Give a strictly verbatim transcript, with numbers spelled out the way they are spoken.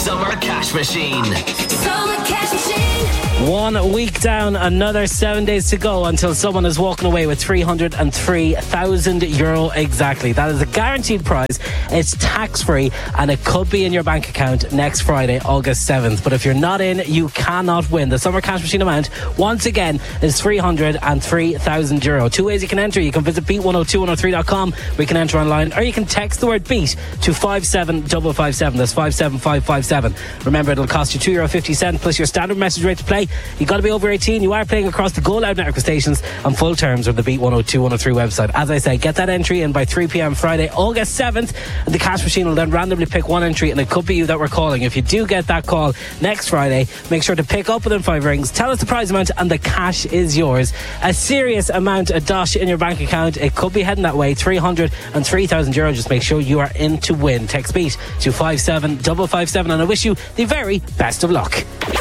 Summer Cash Machine. Summer Cash Machine. One week down, another seven days to go until someone is walking away with three hundred three thousand euro exactly. That is a guaranteed prize. It's tax-free and it could be in your bank account next Friday, August seventh. But if you're not in, you cannot win. The Summer Cash Machine amount, once again, is three hundred three thousand euro. Two ways you can enter. You can visit beat one oh two one oh three dot com. We can enter online, or you can text the word BEAT to five seven five five seven. That's five seven five five seven. Remember, it'll cost you two euro fifty plus your standard message rate to play. You've got to be over eighteen. You are playing across the Go Loud network of stations, and full terms are the Beat one oh two one oh three website. As I say, get that entry in by three p.m. Friday, August seventh, and the cash machine will then randomly pick one entry, and it could be you that we're calling. If you do get that call next Friday, make sure to pick up within five rings, tell us the prize amount, and the cash is yours. A serious amount of dosh in your bank account. It could be heading that way. three hundred three thousand euro. Just make sure you are in to win. Text BEAT to five seven five five seven, and I wish you the very best of luck.